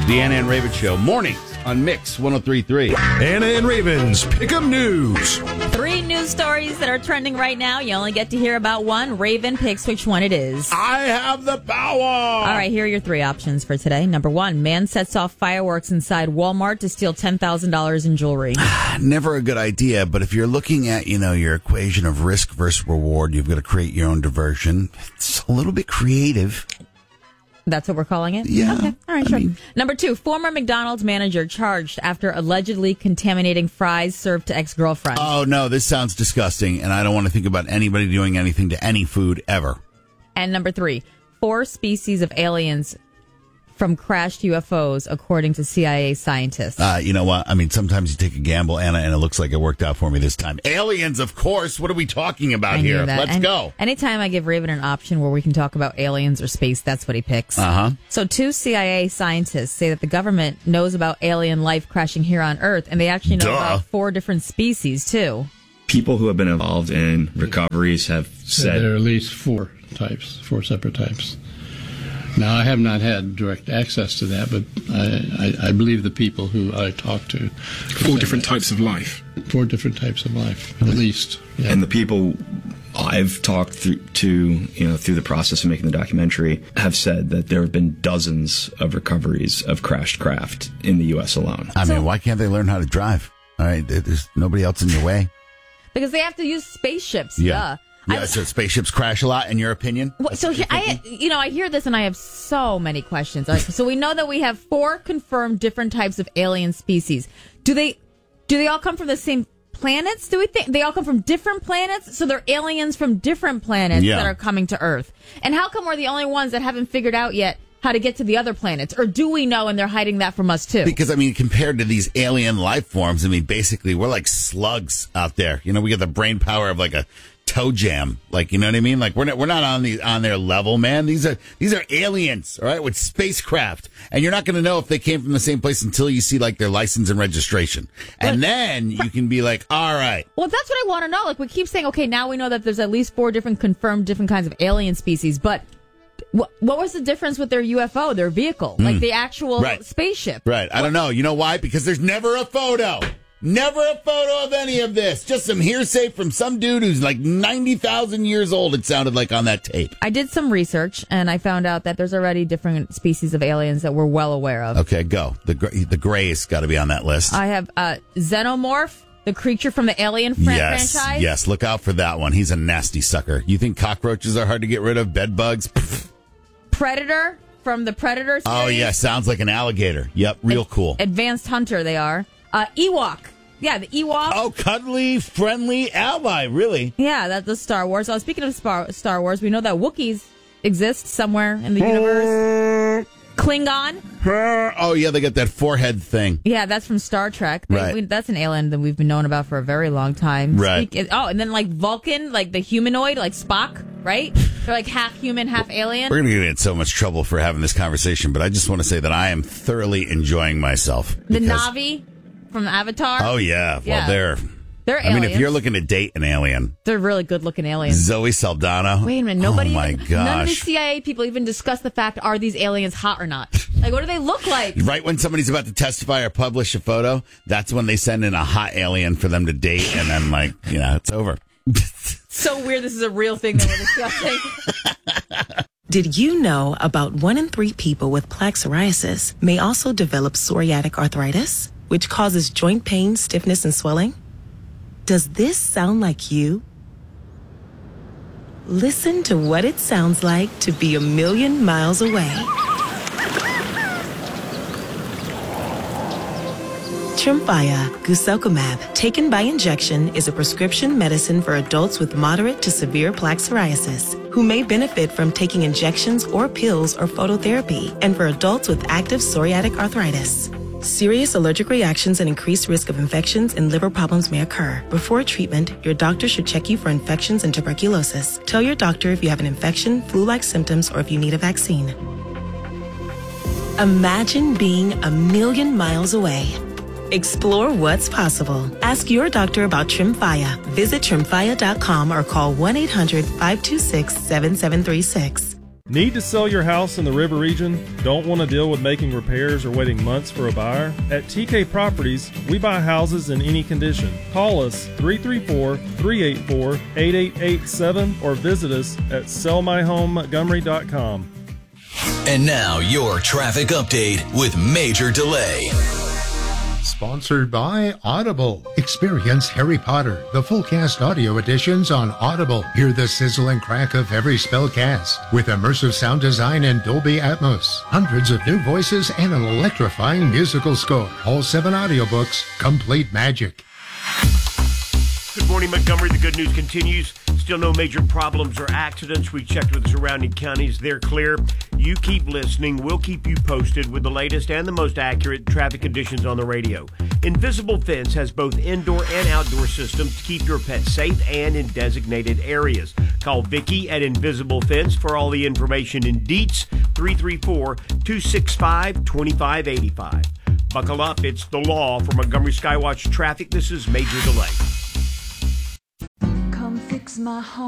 The Anna and Raven Show. Mornings on Mix 103.3. Anna and Raven's Pick'em News. 3 news stories that are trending right now. You only get to hear about one. Raven picks which one it is. I have the power. All right, here are your 3 options for today. Number 1, man sets off fireworks inside Walmart to steal $10,000 in jewelry. Never a good idea, but if you're looking at, your equation of risk versus reward, you've got to create your own diversion. It's a little bit creative. That's what we're calling it? Yeah. Okay. All right, sure. Number 2, former McDonald's manager charged after allegedly contaminating fries served to ex-girlfriend. Oh, no, this sounds disgusting, and I don't want to think about anybody doing anything to any food ever. And number 3, 4 species of aliens from crashed UFOs, according to CIA scientists. You know what? I mean, sometimes you take a gamble, Anna, and it looks like it worked out for me this time. Aliens, of course. What are we talking about here? Let's go. Anytime I give Raven an option where we can talk about aliens or space, that's what he picks. Uh-huh. So 2 CIA scientists say that the government knows about alien life crashing here on Earth, and they actually know about 4 different species, too. People who have been involved in recoveries have said there are at least 4 separate types. Now, I have not had direct access to that, but I believe the people who I talked to. 4 different types of life. 4 different types of life, at least. Yeah. And the people I've talked through the process of making the documentary have said that there have been dozens of recoveries of crashed craft in the U.S. alone. I mean, why can't they learn how to drive? All right, there's nobody else in your way. Because they have to use spaceships. Yeah. Yeah, so spaceships crash a lot, in your opinion? So I hear this and I have so many questions. Right? So we know that we have 4 confirmed different types of alien species. Do they all come from the same planets? Do we think they all come from different planets? So they're aliens from different planets that are coming to Earth. And how come we're the only ones that haven't figured out yet how to get to the other planets? Or do we know and they're hiding that from us too? Because, compared to these alien life forms, basically we're like slugs out there. We got the brain power of like a toe jam, you know what I mean? We're not on their level, man. These are aliens, all right, with spacecraft, and you're not going to know if they came from the same place until you see their license and registration, and then you can be like, all right. Well, that's what I want to know. We keep saying, okay, now we know that there's at least 4 different confirmed different kinds of alien species, but what was the difference with their UFO, their vehicle, the actual spaceship? Right. I don't know. You know why? Because there's never a photo. Never a photo of any of this. Just some hearsay from some dude who's 90,000 years old, it sounded like on that tape. I did some research, and I found out that there's already different species of aliens that we're well aware of. Okay, go. The Gray's got to be on that list. I have Xenomorph, the creature from the Alien franchise. Yes, look out for that one. He's a nasty sucker. You think cockroaches are hard to get rid of? Bed bugs? Predator from the Predator series. Oh, yeah, sounds like an alligator. Yep, real cool. Advanced hunter, they are. Ewok. Yeah, the Ewok. Oh, cuddly, friendly ally, really? Yeah, that's the Star Wars. Speaking of Star Wars, we know that Wookiees exist somewhere in the universe. Klingon. Oh, yeah, they got that forehead thing. Yeah, that's from Star Trek. Right. That's an alien that we've been known about for a very long time. Right. And then Vulcan, the humanoid, Spock, right? They're half human, half alien. We're going to get in so much trouble for having this conversation, but I just want to say that I am thoroughly enjoying myself. The Na'vi from Avatar. Oh, yeah. Well, they're aliens. If you're looking to date an alien. They're really good-looking aliens. Zoe Saldana. Wait a minute. Oh, my gosh. None of the CIA people even discuss the fact, are these aliens hot or not? What do they look like? Right when somebody's about to testify or publish a photo, that's when they send in a hot alien for them to date, and then, it's over. So weird this is a real thing that we're discussing. Did you know about 1 in 3 people with plaque psoriasis may also develop psoriatic arthritis, which causes joint pain, stiffness, and swelling? Does this sound like you? Listen to what it sounds like to be a million miles away. Tremfya guselkumab, taken by injection, is a prescription medicine for adults with moderate to severe plaque psoriasis who may benefit from taking injections or pills or phototherapy, and for adults with active psoriatic arthritis. Serious allergic reactions and increased risk of infections and liver problems may occur. Before treatment, your doctor should check you for infections and tuberculosis. Tell your doctor if you have an infection, flu-like symptoms, or if you need a vaccine. Imagine being a million miles away. Explore what's possible. Ask your doctor about Tremfya. Visit Tremfya.com or call 1-800-526-7736. Need to sell your house in the River region? Don't want to deal with making repairs or waiting months for a buyer? At TK Properties, we buy houses in any condition. Call us 334-384-8887 or visit us at sellmyhomemontgomery.com. And now your traffic update with Major Delay. Sponsored by Audible. Experience Harry Potter, the full cast audio editions on Audible. Hear the sizzle and crack of every spell cast with immersive sound design and Dolby Atmos. Hundreds of new voices and an electrifying musical score. All 7 audiobooks, complete magic. Good morning, Montgomery. The good news continues. Still no major problems or accidents. We checked with the surrounding counties. They're clear. You keep listening. We'll keep you posted with the latest and the most accurate traffic conditions on the radio. Invisible Fence has both indoor and outdoor systems to keep your pet safe and in designated areas. Call Vicki at Invisible Fence for all the information in deets, 334-265-2585. Buckle up. It's the law. For Montgomery Skywatch Traffic, this is Major Delay. Come fix my home.